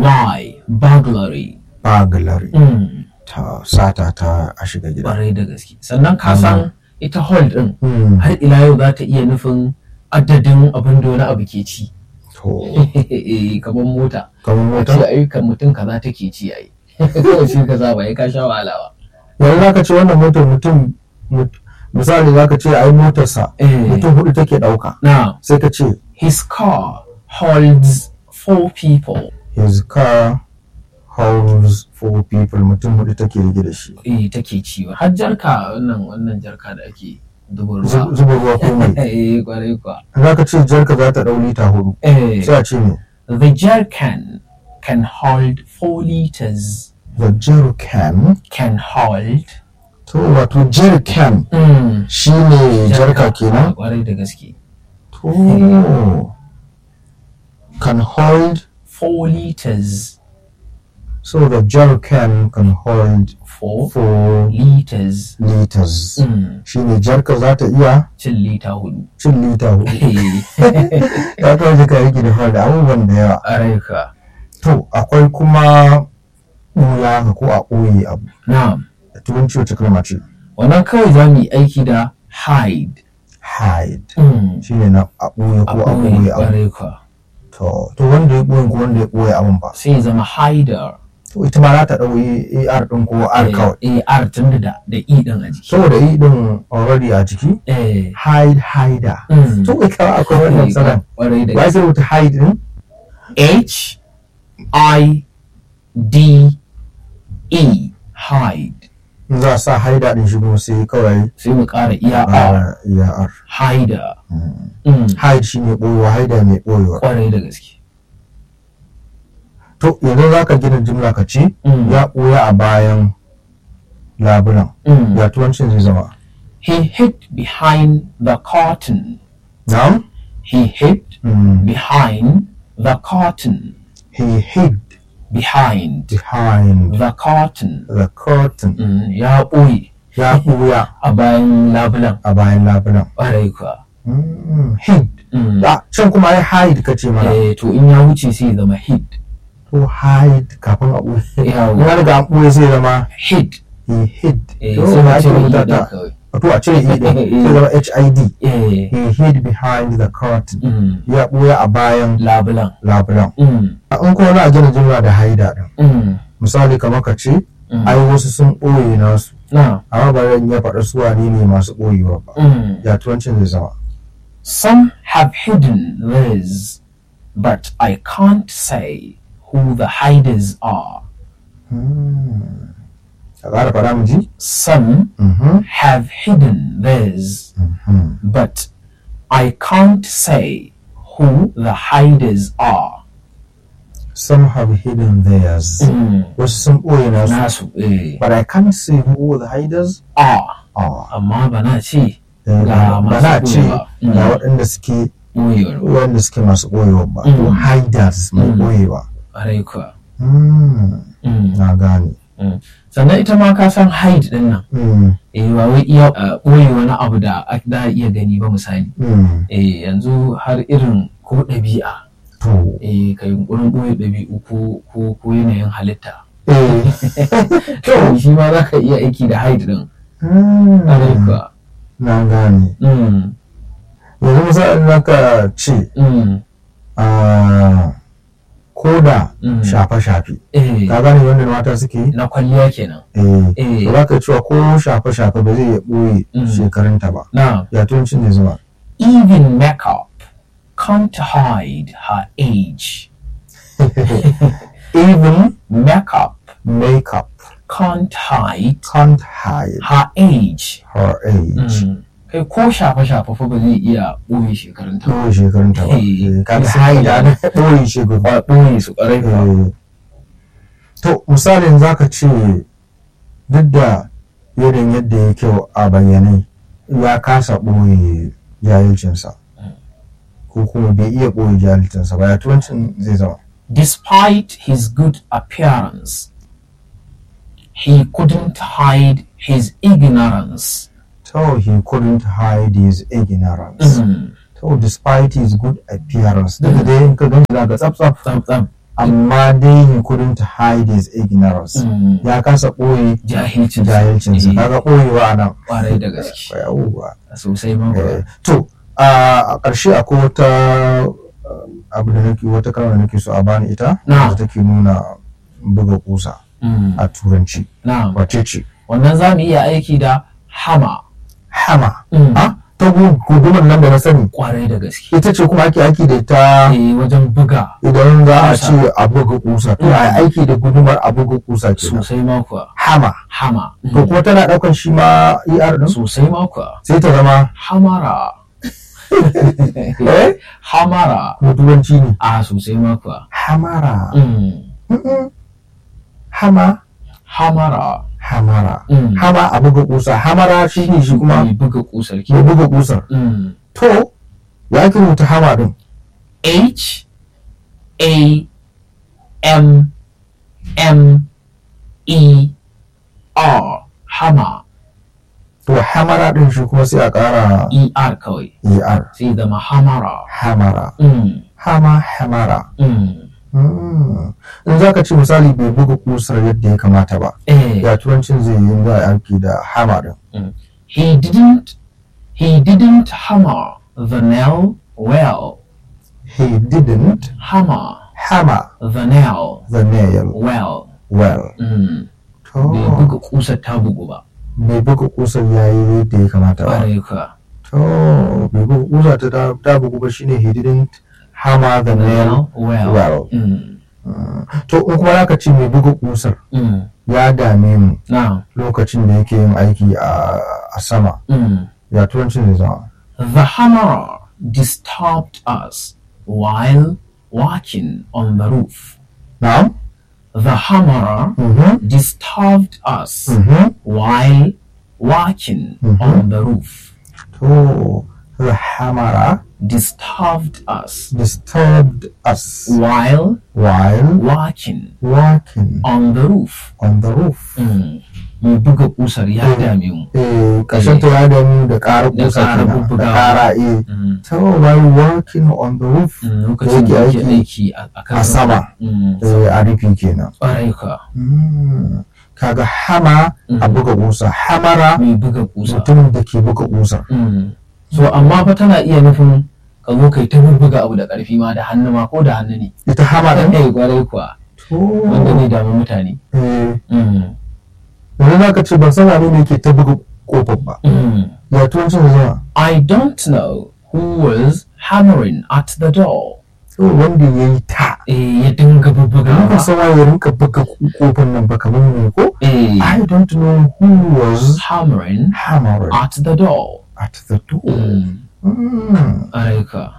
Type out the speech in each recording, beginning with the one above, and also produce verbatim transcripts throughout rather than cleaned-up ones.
lie, burglary. Burglary. Mm. Ta sata ta a shiga gida. Ƙwarai da gaske. Sannan ka san ita hold ɗin Mm. har ila yau za ta iya nufin adadin abin da wani abu ke ci. To, Kamar mota. kamar A ce mota. ayyukan mutum kaza take ci yayi. Kawai shi kaza ba ya ka sha wahala ba. Yanzu za ka ce wannan motar mutum, mut- misali za ka ce ai motarsa Eh. mutum hudu take ɗauka. Now, Sai ka ce his car holds four people. his car holds four people, mutum hudu take rige da shi. Eh, take ciwa. Har jarka wannan wannan jarka da ake zuba Zu- ruwa. Zuba ruwa ko mai. Eh, kwarai kuwa. Za ka ce jarka za ta ɗau lita hudu. Eh, Sai a ce ne the jerrycan can hold four liters. the jerrycan. Can hold. To wato jerrycan Mm. shi ne jarka kenan. Kwarai da gaske. To can hold, Four liters. so the jerrycan can hold Four four liters. liters. Mm. Shi ne jarka za ta iya Cin lita hudu. cin lita hudu. Eh, Ya kawai jika yake da fara da abubuwan da yawa. kwarai kuwa. To akwai kuma ɓuya haka ko a ɓoye abu. Na'am. Da turanci wacce kalma ce? Wannan kawai za mu yi aiki da hide. Hide. Mm. Shi ne na a ɓoye ko a ɓoye abu. Kwarai kuwa. To, to wanda ya ɓoye ko wanda ya ɓoye abun ba. Sai ya zama hider. To ita ma za ta ɗau A R ɗin ko R kawai. Eh, R tun da da E din a jiki. Saboda E ɗin already a jiki. Eh. Hide, hider. Mm. To kai kawai akwai wannan sanan. Kwarai da Ba gaske. sai rubuta hide ɗin? H I D E hide. In za a sa hider ɗin shi kuma sai kawai Sai mu ƙara iya R. R, iya R. Hider. Mm. Hide shi ne ɓoyewa, hider mai ɓoyewa. Kwarai da gaske. To yanzu za ka gina jimla ka ce Mm. ya ɓoya a bayan labulan. Mm. Ya turancin zai zama. He hid behind the curtain. Na'am? He hid Mm. behind the curtain. He hid Behind behind the curtain. the curtain. Mm. Ya ɓoye Ya ɓoya a bayan labulan. a bayan labulan. Ƙwarai kuwa. Mm. Hid. Mm. Ah, can kuma ya hide ka ce mana. Eh, to in ya wuce sai ya zama hid. To hide kafin a ɓoye. Yawa. In har ga an ɓoye zai zama Hid. he hid. Eh, To sai ba mu ake cire rubuta E din ta. kawai. To a cire E ɗin sai zama H I D. Eh. He hid behind the curtain. Mm. Ya ɓoya a bayan Labulan. labulan. Mm. In kuma za a gina jimla da haida ɗin. Mm. Misali kamar ka ce Mm. ai wasu sun ɓoye nasu. Now, Amma ba zan iya faɗa su wane ne masu ɓoyewa ba. mm. Ya turancin zai zama. Some have hidden theirs, but I can't say who the hiders are. Hmm. A ƙara faɗa mu ji? Some Mhm. have hidden theirs, Mhm. but I can't say who the hiders are. Some have hidden theirs. Wasu sun ɓoye nasu. Nasu, eh, But I can't say who the hiders are, are. amma ba na ce Eh, ga Ba na masu ce ɓoyewa. ga Mm. waɗanda suke ɓoyewar ba. waɗanda suke masu ɓoyewa ba. To Mm. hiders mai Mm. ɓoyewa. Ƙwarai kuwa. Hmm. Mm. Na gane. Mm. Sannan ita ma ka san hide din nan. Hmm. Eh, ba wai iya uh, ɓoye wani abu da a- da a iya gani ba misali. Hmm. Eh, yanzu har irin ko ɗabi'a. To. Eh, ka yunƙurin ɓoye ɗabi'u ko ko ko yanayin halitta. Eh. To shi ma za ka iya aiki da hide din. Hmm. Ƙwarai kuwa. Na gane. Mm. Yanzu misali za ka ce Mm. ah, ko da Mm. shafe-shafe. Eh, Ka gane wanda mata suke yi? na kwalliya kenan. Eh. Eh. To za ka cewa ko shafe-shafe ba zai iya ɓoye Mm. shekarunta ba. Now, Ya turancin zai zama. even makeup can't hide her age. Even Makeup makeup can't hide can't hide her age. her age. Mm. Kai ko shafe-shafe fa ba zai iya ɓoye shekarunta ba. Ɓoye shekarunta ba. Eh. Eh, Kaga haida na ɓoye shekaru. Ba ɓoye su ƙwarai kuwa. Eh. To misalin za ka ce duk da irin yadda ya kyau a bayyane ya kasa ɓoye jahilcinsa ko kuma bai iya ɓoye jahilcinsa ba, ya turancin zai zama. Despite his good appearance, he couldn't hide his ignorance. So he couldn't hide his ignorance. Mm. So despite his good appearance, duk da dai in ka gan shi za ka tsaf tsaf Tsam tsam. amma dai he couldn't hide his ignorance. Mm. Ya kasa ɓoye jahilcin jahilcinsa. Kaga ɓoyewa nan. Kwarai da gaske. Yawwa. Sosai ma kuwa. Eh, To, a ƙarshe akwai wata uh, abu da nake wata kalma da nake so a bani ita Na. da take nuna buga kusa Mm. a turanci. Na'am. Wace ce? Wannan za mu iya aiki da hama. Hama. Mm. Ha? Ta gu- gudumar nan da na sani. Kwarai da gaske. Ita ce kuma ake aiki da ita Eh, wajen buga. idan za a Kusa. ce a buga kusa. To Mm. a aiki da gudumar a buga kusa kenan. Sosai ma kuwa. Hama. Hama. Mm. To kuma tana ɗaukan shi ma er din Sosai ma kuwa. sai ta zama Hamara. eh Hamara. ko turanci ne. A sosai ma kuwa. Hamara. Mm. Mm-mm. Hama. Hamara. Hamara. Mm. Hama a buga kusa. Hamara shi ne shi kuma Mai buga kusar mai ke. buga kusar. Mm. To, ya ake rubuta hama din? H A M M E R. Hama. To, hamara din shi kuma sai a ƙara E R kawai. er. Sai zama hamara. Hamara. Mm. Hama, hamara. Mm. Mm. In za ka ce misali bai buga kusar yadda ya kamata ba, Eh. ya turancin zai yi za a aiki da hama din. He didn't he didn't hammer the nail well. He didn't Hammer hammer the nail the nail well. well. Mm. To, Bai buga kusar ta bugu ba. bai buga kusar ya yi yadda ya kamata ba. Ƙwarai kuwa. To, bai buga kusa ta ta- ta bugu ba shine he didn't hammer the The nail nail well. well. Mm. To, in kuma aka ce mai buga kusar Mm. ya dame mu Now, lokacin da yake yin aiki a a sama, mm. ya turancin zai zama. The hammerer disturbed us while walking on the roof. Na'am? The hammerer Mhm. disturbed us Mhm. while walking Mhm. on the roof. To, the hammerer Disturbed us disturbed us while while walking walking on the roof. on the roof. Mm. Mai buga kusar ya dame mu. Eh, ƙarshen ta ya damu da ƙara Da kusa ƙara kenan, da bubbugawa. ƙara eh. Mm. So while walking on the roof, Mm, Lokacin da yake yake aiki aiki a a kan a sama. Mm. eh, a rufi kenan. Ƙwarai kuwa. Mm. Kaga hama a Mm. buga kusa, hamara Mai buga kusa. mutum da ke buga kusar. Mm. So amma fa tana iya nufin ka zo kai ta bubbuga abu da ƙarfi ma da hannu ma ko da hannu ne. Ita hama ɗin? Eh ƙwarai kuwa. Wanda To, ne damu mutane. eh, Mm. yanzu za ka ce ban san wane ne ke ta buga kofar ba. Mm. Ya turancin da zama. I don't know who was hammering at the door. To, wanda ya yi ta. Eh ya dinga Ba bubbugawa. ka san waye ya rinka buga kofar nan ba kamar me ko? Eh I don't know who was hammering hammering at the door. at the door. Mm. Mm. Ƙwarai kuwa.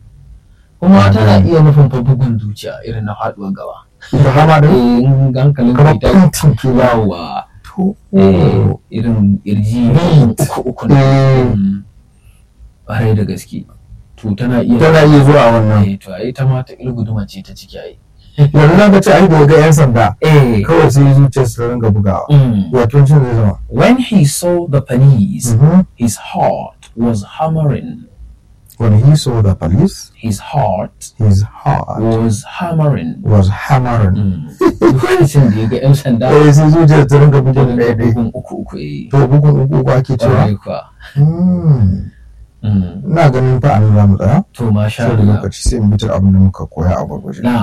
Kuma tana iya nufin fa bugun zuciya irin na faɗuwar gaba. Ita hama ɗin? Eh in hankalin Kamar kai ta painting ke yawo. yawa. To, Eh irin irji Beat. uku uku ne. Eh. Mm. Ƙwarai da gaske. To tana iya tana iya zuwa wannan. Eh to ai ta ma ta ilguduma ce ta ciki ai. Yanzu za ka ce ai da ga 'yan sanda. Eh. Kawai sai zuciyarsa ta ringa bugawa. Mm. Ya turancin zai zama. When he saw the police, Mhm. his heart was hammering. When he saw the police, His heart his heart was hammering. was hammering. Lokacin da ya ga 'yan sanda Eh, sai zuciyar ta ringa da bugun ɗaya ɗaya. bugun uku uku eh. To, bugun uku uku ake cewa. Ƙwarai kuwa. Mm. Mm. Ina ganin fa an za mu tsaya. To masha Sai da Allah. lokaci sai mu bitar abin da muka koya a gurguje. Na'am.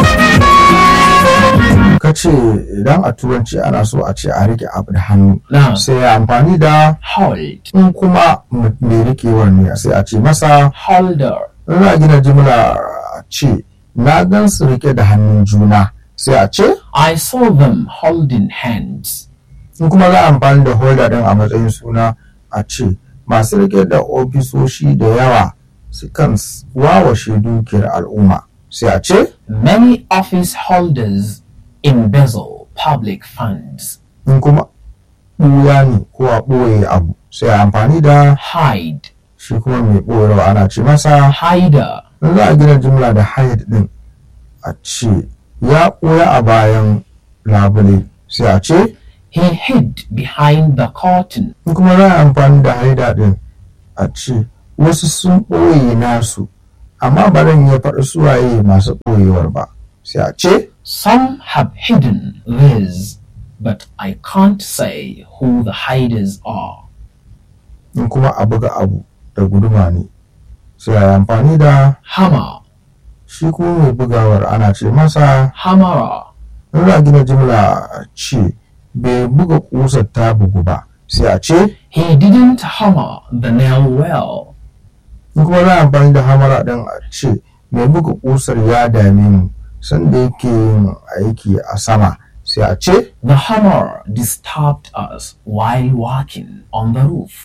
Ka ce idan a turanci ana so a ce a rike abu da hannu Na'am. sai ya amfani da Hold. in kuma m- mai rikewar ne sai a ce masa Holder. in za a gina jimla a ce na gan su rike da hannun juna sai a ce I saw them holding hands. in kuma za a amfani da holder din a matsayin suna a ce masu rike da ofisoshi da yawa su kan s- wawashe dukiyar al'umma sai a ce Many office holders embezzle public funds. in kuma ɓuya ne ko a ɓoye abu sai a amfani da Hide. shi kuma mai ɓoyewa ana ce masa Hider. in za a gina jimla da hide din a ce ya ɓoya a bayan labule sai a ce He hid behind the curtain. in kuma za a amfani da haida din a ce wasu sun ɓoye nasu amma baran ya faɗi suwaye masu ɓoyewar ba sai a ce Some have hidden theirs, but I can't say who the hiders are. in kuma a buga abu da guduma ne sai a yi amfani da Hammer, shi kuma mai bugawar ana ce masa hammerer. in za a gina jimla a ce bai buga kusar ta bugu ba sai a ce He didn't hammer the nail well. in kuma za a amfani da hamara din a ce mai buga kusar ya dame mu sanda yake yin aiki a sama sai a ce The hammer disturbed us while working on the roof.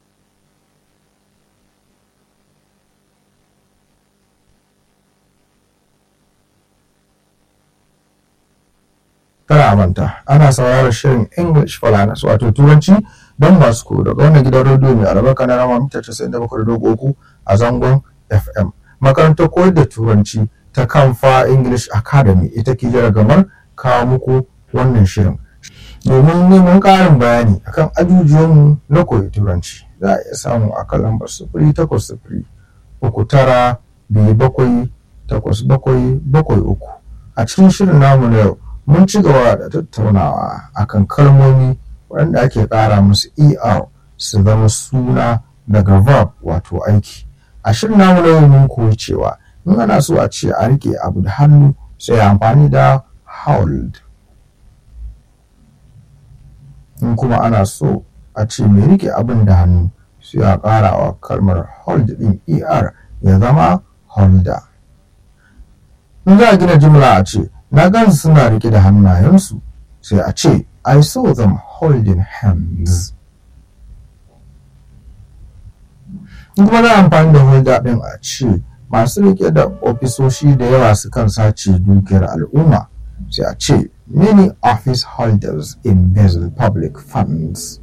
kada a manta ana sauraron shirin English for Learners wato turanci don masu koyo daga wannan gidan rediyo mai albarka na rama mita casa'in da bakwai da digo uku a zangon F M. Makarantar koyar da turanci ta Kamfa English Academy ita ke jaragamar kawo muku wannan shirin. Domin neman ƙarin bayani akan ajujuwanmu na koyi turanci za a iya samu a kan lambar sifiri takwas sifiri uku tara biyu bakwai takwas bakwai bakwai uku. A cikin shirin namu na yau mun ci gaba da tattaunawa akan kalmomi waɗanda ake ƙara musu er su zama suna daga verb wato aiki. A shirin namu na yau mun koyi cewa in ana so a ce a rike abu da hannu sai amfani da hold. In kuma ana so a ce mai rike abin da hannu sai a ƙara wa kalmar hold ɗin er ya zama holder. In za a gina jimla a ce na gansu suna rike da hannayensu sai a ce I saw them holding hands. In kuma za a amfani da holder ɗin a ce masu rike da ofisoshi da yawa sukan sace dukiyar al'umma sai a ce many office holders embezzle public funds.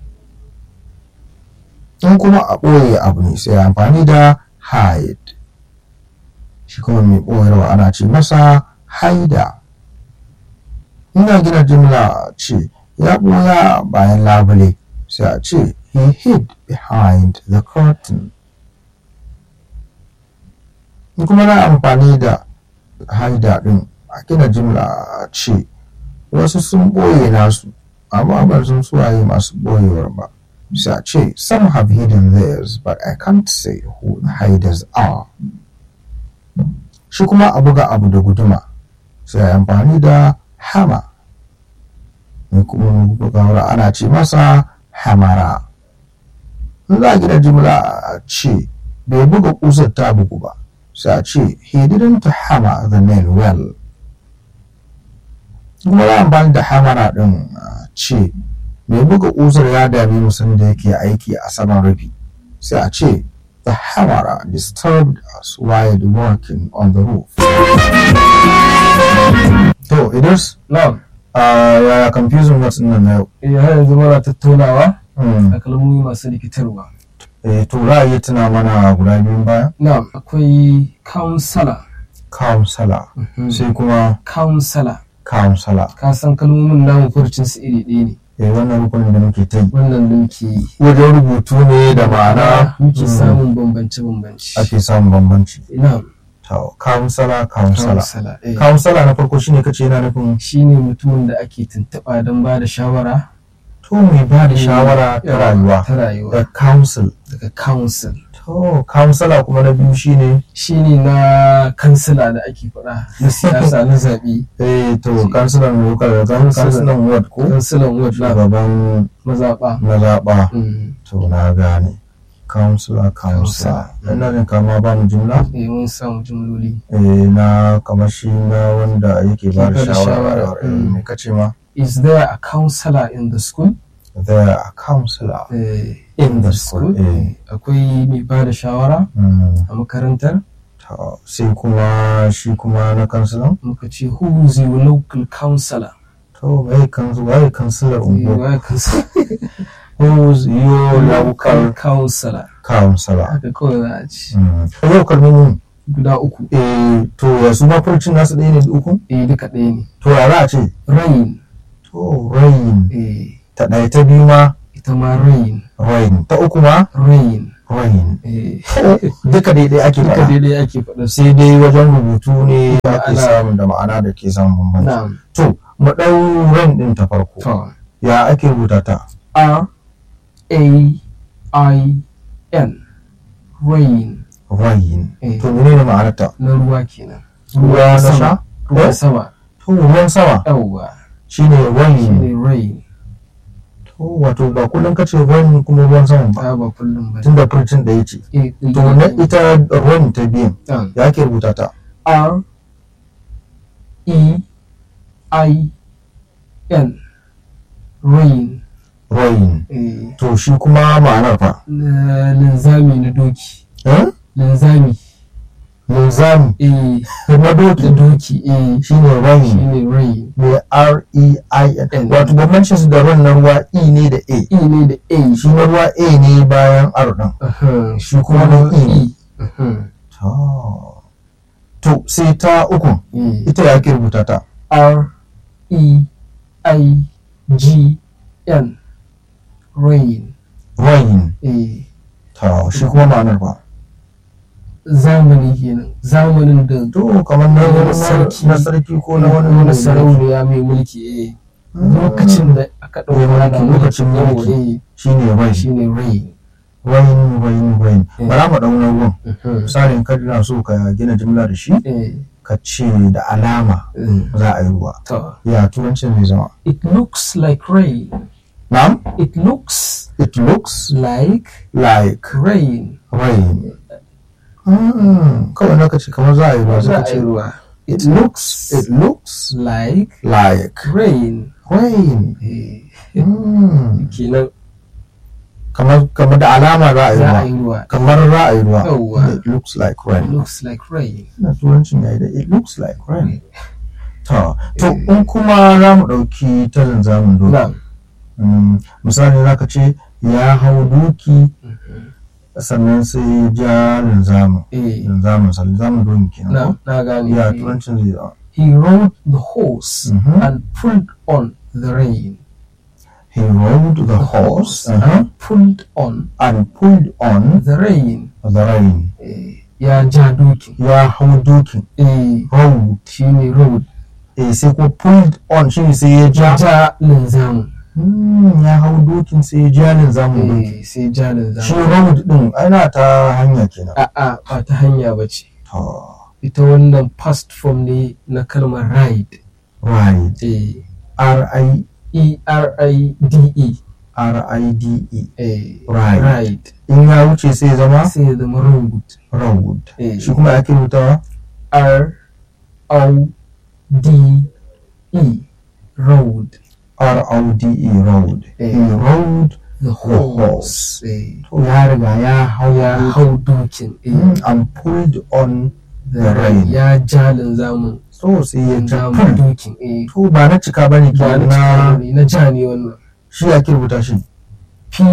In kuma a ɓoye abu ne sai amfani da hide. Shi kuma mai ɓoyarwa ana ce masa haida. Ina gina jimla ce ya ɓoya bayan labule sai a ce he hid behind the curtain. In kuma na amfani da haida ɗin a gina jimla ce wasu sun ɓoye nasu amma ban san suwaye masu ɓoyewar ba sai a ce some have hidden theirs but I can't say who the hiders are. Shi kuma a buga abu da guduma sai amfani da hammer. In kuma bugawar ana ce masa hamara. In za a gina jimla a ce bai buga kusar ta bugu ba sai a ce he didn't hammer the nail well. Kuma za a amfani da hamara ɗin ce mai buga kusar ya dami musan da yake aiki a saman rufi sai a ce the hammer disturbed us while working on the roof. To Idris, No. ya confusing words nan na yau. Eh har yanzu muna tattaunawa a kalmomi masu rikitarwa. Eh to za a iya tuna mana guda biyun baya? Na'am, akwai counselor. Counselor. Sai kuma Counselor. counselor. Ka san kalmomin namu furcin su iri ɗaya ne. Eh wannan rukunin da muke ta yi. Wannan da muke yi. Wajen rubutu ne da ma'ana muke samun bambance-bambance. ake samun bambanci. Na'am. To counselor counselor. Counselor. Eh. Counselor na farko shine kace yana nufin Shine mutumin da ake tuntuɓa don ba da shawara. to mai ba da shawara ta rayuwa. Ta rayuwa. Da counsel. Daga council. To counselor kuma na biyu shine Shine na kansila da ake faɗa na siyasa na zaɓe. eh to counselor local counselor ward ko Kansilan ward na shugaban mazaɓa. mazaɓa. Mm. To na gane. Counselor counselor. Ina jin kama ba mu jumla Eh mun samu jumloli. eh na kamar shi na wanda yake ba da Ke ba da shawara. shawara. Eh, Mm. me kace ma? Is there a counselor in the school? There are counselor Eh, in the school. Eh. Akwai mai ba da shawara Mm. a makarantar. To sai kuma shi kuma na counselor. Muka ce who is your local counselor? To mai kansu waye counselor Eh, ungo? waye counselor? Who's your Local local counselor. counselor? Haka kawai za a ce. Mm. Yau kalmomin Guda uku. eh to ya su ma furcin nasu ɗaya ne da uku? Eh duka ɗaya ne. To ya za a ce? Rain. To rain. Eh Ta ɗaya ta biyu ma ita ma rain. rain. Ta uku ma Rain. rain. eh Duka daidai ake duka faɗa. daidai ake faɗa su. Sai dai wajen rubutu ne da ake Ma'ana. samun da ma'ana da ke samun bambanci. Na'am. To, mu ɗau rain ɗin ta farko. To, Ya ake rubuta ta? R A I N, rain. Rain. Eh. To, menene ma'anarta? Na ruwa kenan. Ruwa na sha? Ruwan Eh? sama. To, ruwan sama Yawwa. shine rain. Shine rain. To, wato ba kullum kace rain kuma ruwan sama ba. Ba ba kullum ba. Tunda furcin da yake. Eh, To, na ita rain ta biyan. um, Ya ake rubuta ta? R E I N, rain. Rain. Eh, To, shi kuma ma'anar fa? na linzami na doki. Eh? Linzami. Linzami. Eh, Na da doki. doki. Eh, Shine rain. shine rain. Mai R E I N. N. Wato bambancin su da ruwan na ruwa E ne da A. E ne da A. Shi na ruwa A ne bayan R ɗin. Uhum, Shi kuma na E ne. E. Uhum. To, to sai ta uku. Eh, Ita ya ake rubuta ta? R E I G N, rain. Rain. Eh, To, shi kuma ma'anar ba. zamani kenan. Zamanin da To, kamar na Na na sarki. na sarki ko na wani wani mai sarauniya mai mulki. Eh, mulki. lokacin da aka Mai ɗauka mulki, lokacin mulki. Eh, Shine rain. shine rain. Rain, rain, rain. Eh. Bara mu ɗau na ruwan. Uhum. Misali in ka na so ka gina jimla da shi, Eh, ka ce da alama eh, za a yi ruwa. to, Ya turancin zai zama. it looks like rain. Na'am? It looks It looks like like rain. rain. Mm, kawai na kace kamar za a yi ruwa Za sai a ka yi ce ruwa. it looks it looks like like rain. rain. Eh, Mm, kenan kamar kamar da alama za a yi za a yi ruwa. ruwa. Kamar za a yi ruwa. Yawwa. It looks like It rain. looks like rain. Ina turancin yayi da it looks like rain. To, to in kuma za mu ɗauki ta linzamin doki. Na'am. Mm, misali za ka ce ya hau doki sannan sai ya ja linzamin. Eh, Linzamin sa linzamin doki kenan. na ko? na gane. Ya Eh, turancin zai zama. He rode the horse Mhm. and pulled on the rein. He rode the horse uh-huh, and pulled on and pulled on the rein. the rein. Eh, ya ja dokin. Ya hau dokin. Eh, Rode. shine road. Eh, sai kuma pulled on shi ne sai ya Ya ja. ja linzamin. Hmm, ya hau dokin sai ya ja linzamin doki. Eh, sai ja Shi linzamin. road din ana ta hanya kenan. A'a, ba ta hanya ba ce. To, Ita wannan past form ne na kalmar ride. ride. Eh, R I E R I D E. R I D E. Eh, Ride. ride. In ya wuce sai ya zama Sai ya zama road. road. Eh. Shi kuma ake rubutawa R O D E, road. R O D E road. Eh. He rode The horse. horse. Eh, to ya riga ya hau ya hau dokin. Eh, Mm, and pulled on the the rein. ya ja linzamin. So sai ya ja Linzamin pull. dokin. Eh, To ba na cika bane ba na ke na cika na ja ne wannan. shi ake rubuta shi. P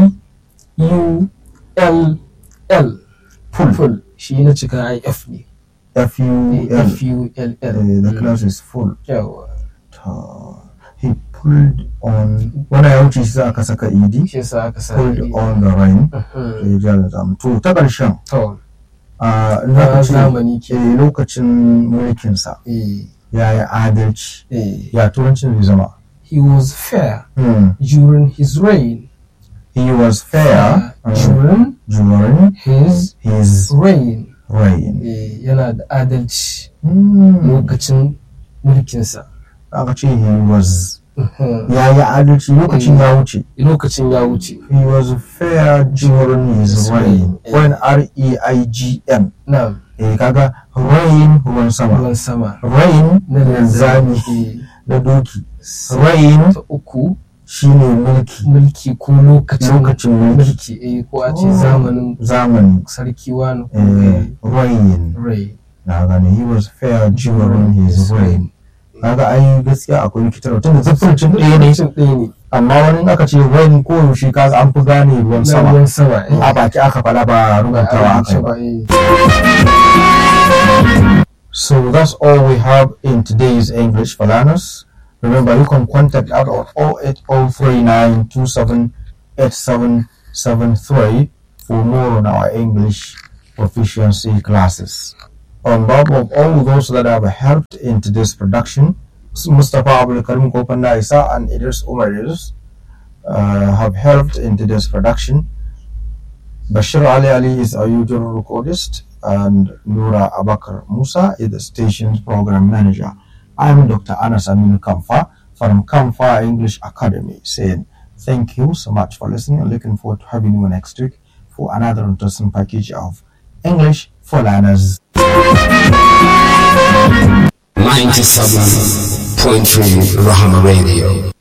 U L L. Pull. Full. Shi na cika I F ne. F U Eh, L. F U L L. Uh, the Mm. class is full. Yawa. Ta- He pulled on. Wannan ya wuce shi za aka saka E D. Shi yasa aka sa Pulled E. on the rain. Mhm. Sai ya ja da zamu. To ta ƙarshen. To, a na lokacin zamani ke. eh, lokacin mulkinsa Eh, ya yi adalci. eh. Ya turancin zai zama. He was fair Hmm. during his reign. He was fair Uh, uh, during during his his reign. reign. Eh, yana da adalci Hmm. lokacin mulkinsa. Aka ce he was Mhm. ya yi adalci lokacin ya wuce. Lokacin ya wuce. He was fair during his His reign. reign. When R E I G N. Na Eh, kaga rain ruwan sama. ruwan sama. Rain Na linzami linzami. na doki. Eh, Rain ta uku shine mulki. mulki ko lokacin Lokacin mulki. mulki. Eh, ko a ce Oh. zamanin Zamani. sarki wani ko Eh, rain. rai. Na gane he was fair during his reign. Kaga ai gaskiya akwai rikitarwa tunda zafircin ɗaya ne Lokacin ɗaya ne. amma wani aka ce rain ko yaushe kaga an fi gane ruwan Na sama. ruwan sama. In a baki aka fala ba Ba a rubutawa aka yi rubuce ba. ba. Eh. So that's all we have in today's English for learners. Remember, you can contact us on zero eight zero three nine two seven eight seven seven three for more on our English proficiency classes. On behalf of all those that have helped in today's production, Mustafa Abdul Karim Kopanda Isa and Idris Umar Idris uh, have helped in today's production. Bashir Ali Ali is our usual recordist, and Noura Abakar Musa is the station's program manager. I am Doctor Anas Aminu Kamfa from Kamfa English Academy, saying thank you so much for listening and looking forward to having you next week for another interesting package of English for Learners. ninety-seven point three Rahama Radio.